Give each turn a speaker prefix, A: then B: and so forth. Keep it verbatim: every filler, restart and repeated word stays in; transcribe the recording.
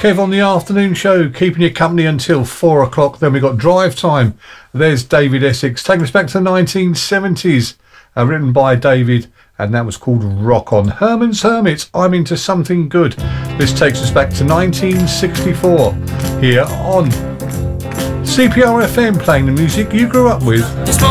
A: Kev on the afternoon show, keeping you company until four o'clock. Then we got Drive Time. There's David Essex, taking us back to the nineteen seventies, uh, written by David, and that was called Rock On. Herman's Hermits, I'm Into Something Good. This takes us back to nineteen sixty-four, here on C P R F M, playing the music you grew up with.